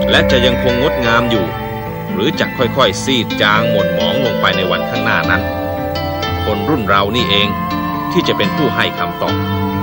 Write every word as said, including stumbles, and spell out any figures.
และจะยังคงงดงามอยู่หรือจะค่อยๆซีดจางหม่นหมองลงไปในวันข้างหน้านั้นคนรุ่นเรานี่เองที่จะเป็นผู้ให้คำตอบ